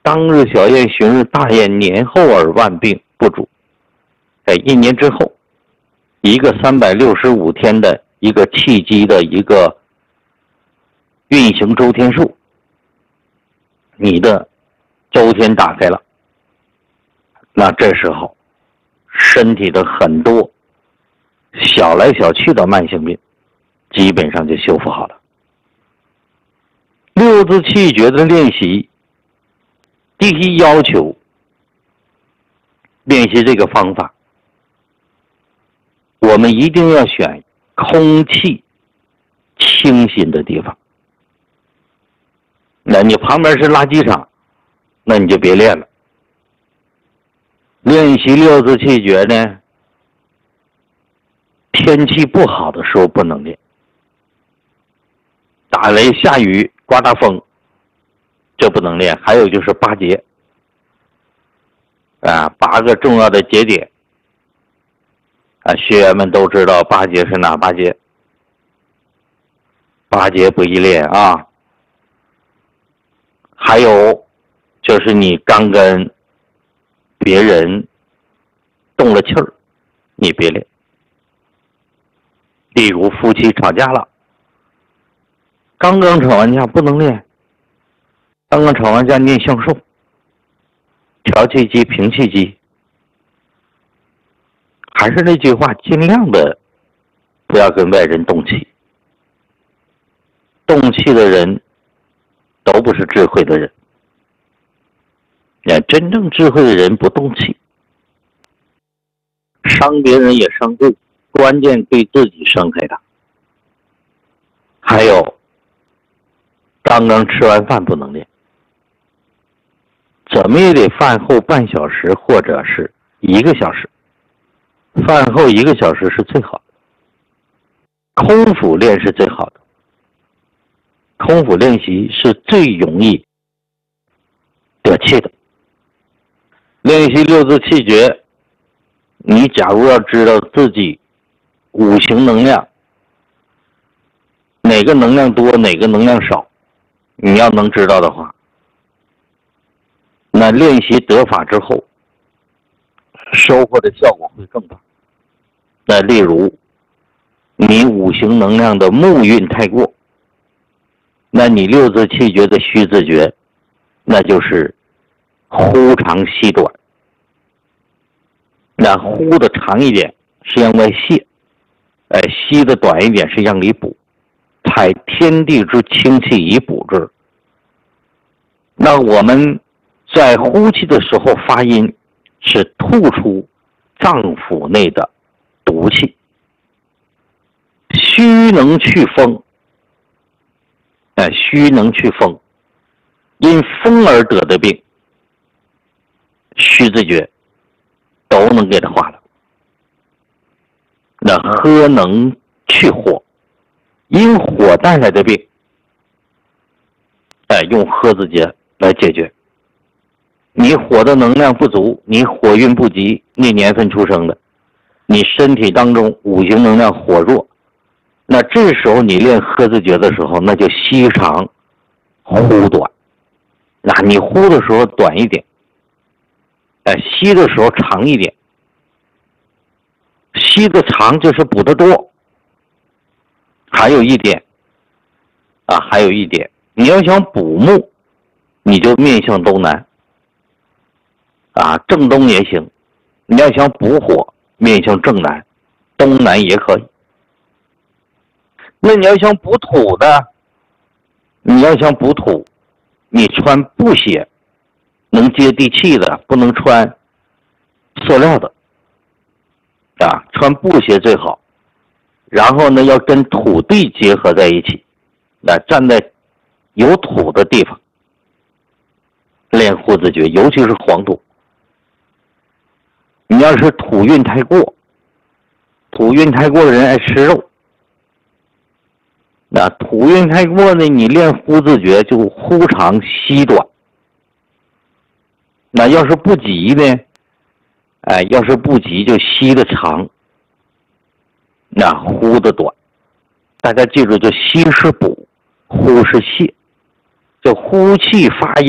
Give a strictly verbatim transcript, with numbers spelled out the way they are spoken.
当日小宴，旬日大宴，年后而万病不主。在一年之后，一个三百六十五天的一个契机的一个运行周天数，你的周天打开了，那这时候身体的很多小来小去的慢性病基本上就修复好了。六字气诀的练习，第一要求练习这个方法，我们一定要选空气清新的地方。那你旁边是垃圾场，那你就别练了。练习六字气诀呢，天气不好的时候不能练，打雷下雨刮大风这不能练。还有就是八节啊，八个重要的节点啊，学员们都知道八节是哪八节，八节不宜练啊。还有就是你刚跟别人动了气儿，你别练。例如夫妻吵架了，刚刚吵完架不能练，刚刚吵完架念相寿、调气机、平气机。还是那句话，尽量的不要跟外人动气。动气的人都不是智慧的人，真正智慧的人不动气，伤别人也伤自己，关键对自己伤害大。还有刚刚吃完饭不能练，怎么也得饭后半小时或者是一个小时，饭后一个小时是最好的。空腹练是最好的，空腹练习是最容易得气的。练习六字气诀，你假如要知道自己五行能量哪个能量多哪个能量少，你要能知道的话，那练习得法之后收获的效果会更大。那例如你五行能量的木运太过，那你六字气诀的虚字诀那就是呼长吸短。那呼的长一点是向外泄，哎，吸的短一点是让里补，采天地之清气以补之。那我们在呼气的时候发音是吐出脏腑内的毒气，虚能去风，哎，虚能去风，因风而得的病，虚字诀都能给它化了。那喝能去火，因火带来的病，哎，用喝字诀来解决。你火的能量不足，你火运不及，那年份出生的，你身体当中五行能量火弱，那这时候你练喝字诀的时候，那就吸长呼短。那你呼的时候短一点，哎，吸的时候长一点。吸的长就是补得多。还有一点啊，还有一点，你要想补木，你就面向东南啊，正东也行。你要想补火，面向正南，东南也可以。那你要想补土的，你要想补土，你穿布鞋，能接地气的，不能穿塑料的啊，穿布鞋最好。然后呢，要跟土地结合在一起，那站在有土的地方练呼字诀，尤其是黄土。你要是土运太过，土运太过的人爱吃肉，那土运太过呢，你练呼字诀就呼长吸短。那要是不急呢，哎，要是不急就吸的长，那呼的短。大家记住，就吸是补，呼是泄，就呼气发音